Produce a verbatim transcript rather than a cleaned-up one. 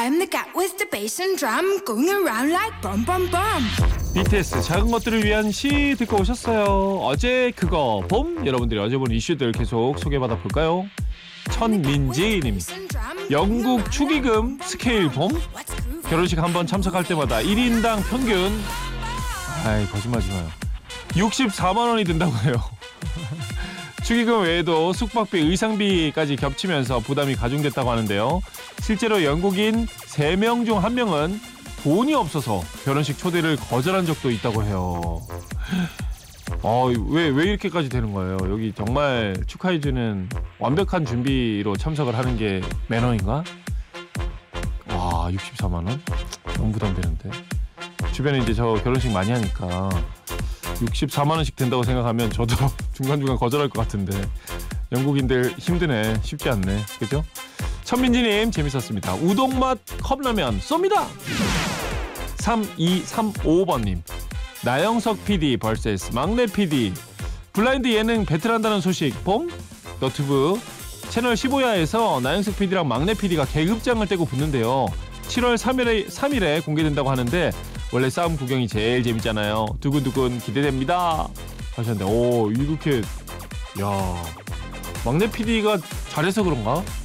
I'm the cat with the bass and drum going around like bum bum bum. 비티에스 작은 것들을 위한 시 듣고 오셨어요. 어제 그거 봄? 여러분들이 어제 본 이슈들 계속 소개받아 볼까요? 천민지님, 영국 축의금 스케일 봄? 결혼식 한번 참석할 때마다 일 인당 평균 아이 거짓말하지 마요. 육십사만 원이 든다고 해요. 축의금 외에도 숙박비, 의상비까지 겹치면서 부담이 가중됐다고 하는데요. 실제로 영국인 세 명 중 한 명은 돈이 없어서 결혼식 초대를 거절한 적도 있다고 해요. 어, 왜, 왜 이렇게까지 되는 거예요? 여기 정말 축하해주는 완벽한 준비로 참석을 하는 게 매너인가? 와, 육십사만 원? 너무 부담되는데. 주변에 이제 저 결혼식 많이 하니까 육십사만 원씩 된다고 생각하면 저도 중간중간 거절할 것 같은데 영국인들 힘드네. 쉽지 않네. 그죠? 천민지님 재밌었습니다. 우동맛 컵라면 쏩니다. 삼이삼오 번님, 나영석 피디 vs 막내 피디 블라인드 예능 배틀한다는 소식 봄? 너튜브 채널 십오야에서 나영석 피디랑 막내 피디가 계급장을 떼고 붙는데요. 칠월 삼일에, 삼일에 공개된다고 하는데 원래 싸움 구경이 제일 재밌잖아요. 두근두근 기대됩니다 하셨는데 오 이렇게 야 막내 피디가 잘해서 그런가?